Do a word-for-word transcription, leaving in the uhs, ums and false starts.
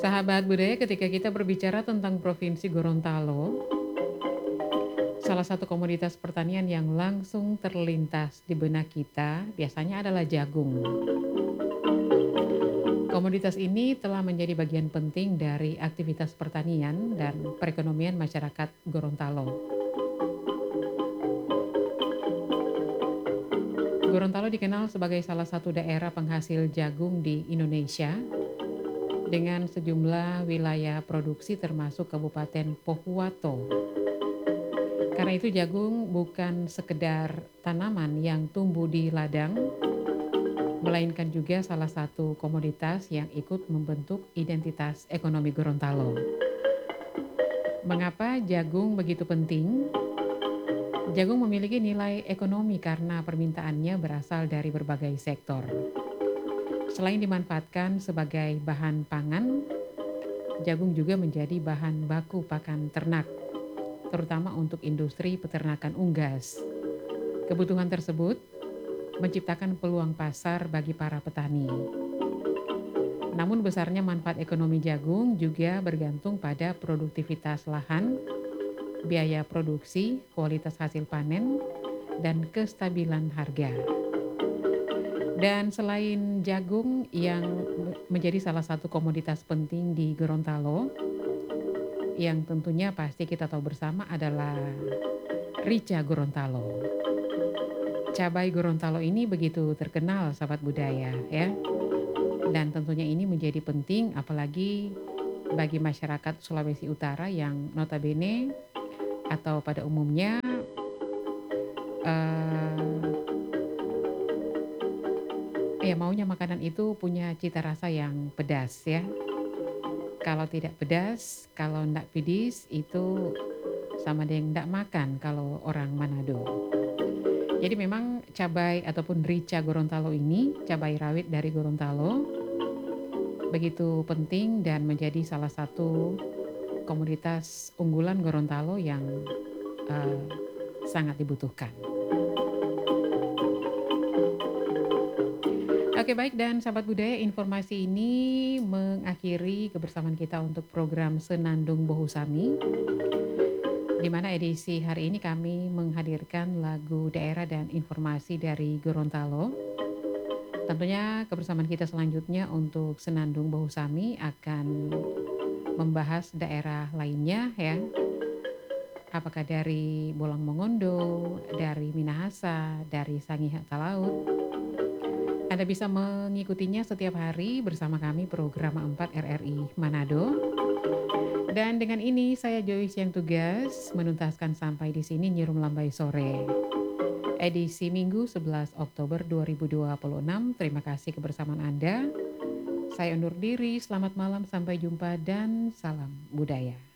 Sahabat budaya, ketika kita berbicara tentang Provinsi Gorontalo, salah satu komoditas pertanian yang langsung terlintas di benak kita biasanya adalah jagung. Komoditas ini telah menjadi bagian penting dari aktivitas pertanian dan perekonomian masyarakat Gorontalo. Gorontalo dikenal sebagai salah satu daerah penghasil jagung di Indonesia dengan sejumlah wilayah produksi termasuk Kabupaten Pohuwato. Karena itu jagung bukan sekedar tanaman yang tumbuh di ladang, melainkan juga salah satu komoditas yang ikut membentuk identitas ekonomi Gorontalo. Mengapa jagung begitu penting? Jagung memiliki nilai ekonomi karena permintaannya berasal dari berbagai sektor. Selain dimanfaatkan sebagai bahan pangan, jagung juga menjadi bahan baku pakan ternak, terutama untuk industri peternakan unggas. Kebutuhan tersebut menciptakan peluang pasar bagi para petani. Namun besarnya manfaat ekonomi jagung juga bergantung pada produktivitas lahan, biaya produksi, kualitas hasil panen, dan kestabilan harga. Dan selain jagung yang menjadi salah satu komoditas penting di Gorontalo, yang tentunya pasti kita tahu bersama adalah rica Gorontalo. Cabai Gorontalo ini begitu terkenal, sahabat budaya, ya. Dan tentunya ini menjadi penting apalagi bagi masyarakat Sulawesi Utara yang notabene atau pada umumnya eh, ya maunya makanan itu punya cita rasa yang pedas, ya. Kalau tidak pedas, kalau ndak pedis itu sama dengan ndak makan kalau orang Manado. Jadi memang cabai ataupun rica Gorontalo ini, cabai rawit dari Gorontalo, begitu penting dan menjadi salah satu komoditas unggulan Gorontalo yang eh, sangat dibutuhkan. Oke baik, dan sahabat budaya, informasi ini mengakhiri kebersamaan kita untuk program Senandung Bohusami, di mana edisi hari ini kami menghadirkan lagu daerah dan informasi dari Gorontalo. Tentunya kebersamaan kita selanjutnya untuk Senandung Bohusami akan membahas daerah lainnya, ya. Apakah dari Bolang Mongondo, dari Minahasa, dari Sangihe Talaut. Anda bisa mengikutinya setiap hari bersama kami program empat R R I Manado. Dan dengan ini saya Joyce yang tugas menuntaskan sampai di sini Nyirum Lambai Sore. Edisi Minggu sebelas Oktober dua ribu dua puluh enam. Terima kasih kebersamaan Anda. Saya undur diri, selamat malam, sampai jumpa dan salam budaya.